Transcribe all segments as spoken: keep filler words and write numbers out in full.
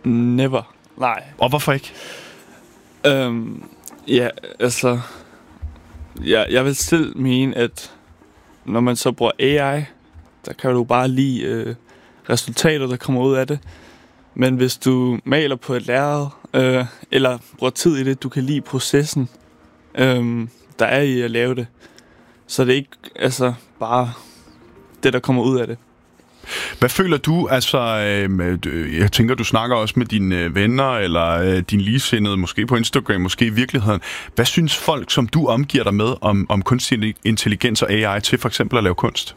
Never. Nej. Og hvorfor ikke? Øhm, ja, altså... Ja, jeg vil selv mene, at når man så bruger A I, der kan du bare lide øh, resultater, der kommer ud af det. Men hvis du maler på et lærred, øh, eller bruger tid i det, du kan lide processen, øh, der er i at lave det. Så det er ikke altså bare det, der kommer ud af det. Hvad føler du, altså, øh, jeg tænker, du snakker også med dine venner, eller øh, din ligesindede, måske på Instagram, måske i virkeligheden. Hvad synes folk, som du omgiver dig med, om, om kunstig intelligens og A I til for eksempel at lave kunst?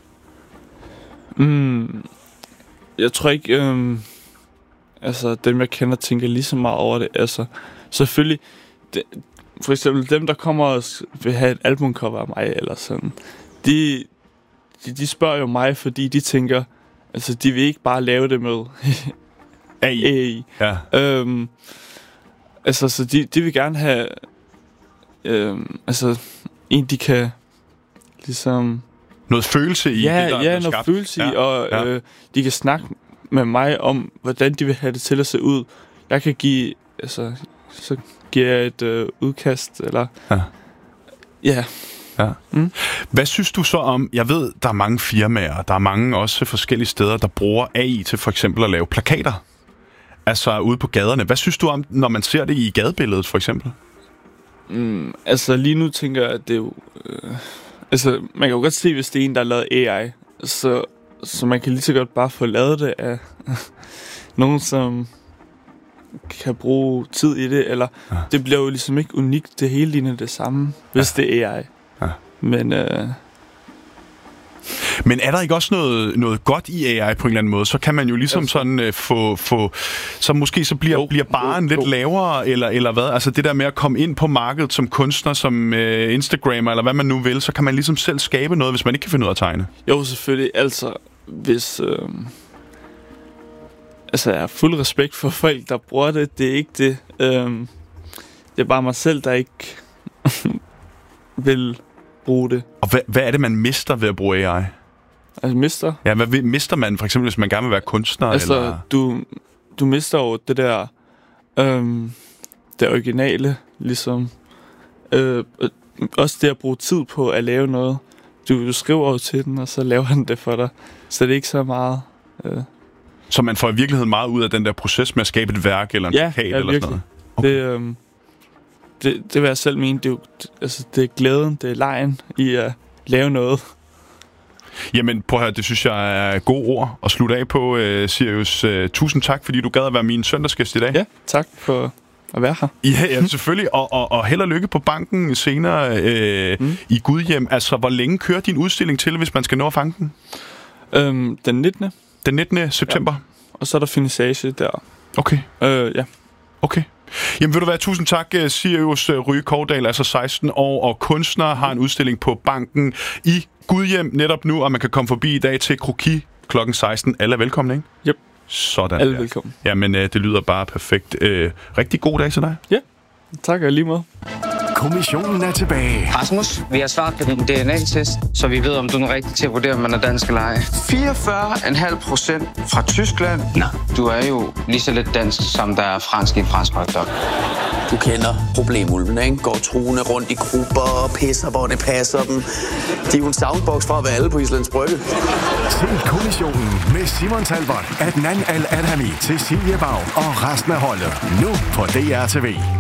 Mm, jeg tror ikke, øh, altså dem jeg kender, tænker lige så meget over det. Altså, selvfølgelig, det, for eksempel dem, der kommer og vil have et albumcover af mig, eller sådan, de, de, de spørger jo mig, fordi de tænker, altså, de vil ikke bare lave det med A I. A I. Ja. Øhm, altså, så de, de vil gerne have øhm, altså, en, de kan ligesom... Noget følelse i ja, det, der ja, er noget skabt. følelse i, ja. og ja. øh, de kan snakke med mig om, hvordan de vil have det til at se ud. Jeg kan give, altså, så giver jeg et øh, udkast, eller... Ja. Ja. Ja. Mm. Hvad synes du så om, jeg ved, der er mange firmaer, der er mange også forskellige steder, der bruger A I til for eksempel at lave plakater, altså ude på gaderne. Hvad synes du om, når man ser det i gadebilledet for eksempel? Mm, altså lige nu tænker jeg, at det er jo... Øh, altså man kan jo godt se, hvis det er en, der har lavet A I, så, så man kan lige så godt bare få lavet det af nogen, som kan bruge tid i det, eller ja. Det bliver jo ligesom ikke unikt, det hele ligner det samme, hvis ja. Det er A I. Ja. Men, øh... Men er der ikke også noget, noget godt i A I på en eller anden måde? Så kan man jo ligesom altså. sådan uh, få, få... Så måske så bliver, jo, bliver baren jo, lidt jo. lavere, eller, eller hvad? Altså det der med at komme ind på markedet som kunstner, som uh, Instagrammer, eller hvad man nu vil, så kan man ligesom selv skabe noget, hvis man ikke kan finde ud af at tegne. Jo, selvfølgelig. Altså, hvis... Øh... Altså, jeg har fuld respekt for folk, der bruger det. Det er ikke det. Øh... Det er bare mig selv, der ikke vil bruge det. Og hvad, hvad er det, man mister ved at bruge A I? Altså mister? Ja, hvad mister man for eksempel, hvis man gerne vil være kunstner? Altså, eller? du, du mister jo det der, øhm, det originale, ligesom. Øh, også det at bruge tid på at lave noget. Du, du skriver jo til den, og så laver den det for dig. Så det er ikke så meget... Øh. Så man får i virkeligheden meget ud af den der proces med at skabe et værk, eller en ja, plakat, ja, eller sådan noget? Okay. Det, øhm, det, det vil jeg selv mene, det er, jo, altså, det er glæden, det er lejen i at lave noget. Jamen, prøv at høre, det synes jeg er gode ord at slutte af på, uh, Sirius. Uh, tusind tak, fordi du gad at være min søndagsgæst i dag. Ja, tak for at være her. Ja, ja selvfølgelig. Og, og, og held og lykke på banken senere uh, mm. i Gudhjem. Altså, hvor længe kører din udstilling til, hvis man skal nå at fange den? Øhm, den nittende Den nittende september? Ja. Og så er der finissage der. Okay. Øh, ja. Okay. Jamen vil du være, tusind tak, Sirius Rye Kovdal, altså seksten år og kunstner, har en udstilling på banken i Gudhjem netop nu, og man kan komme forbi i dag til Kroki klokken seksten. Alle er velkomne, ikke? Yep. Sådan. Alle velkommen. Jamen, det lyder bare perfekt. Rigtig god dag til dig. Ja, tak og lige måde. Kommissionen er tilbage. Rasmus, vi har svaret på din D N A-test, så vi ved, om du er rigtig til at vurdere, om man er dansk eller ej. fireogfyrre komma fem procent fra Tyskland. Nej, du er jo lige så lidt dansk, som der er fransk i en fransk hotdog. Du kender problemulvene, ikke? Går truende rundt i grupper og pisser, hvor det passer dem. De er jo en soundbox fra at være alle på Islands Brygge. Se Kommissionen med Simon Talbot, Adnan Al-Adhami, Cecilie Bag og resten af holdet. Nu på D R T V.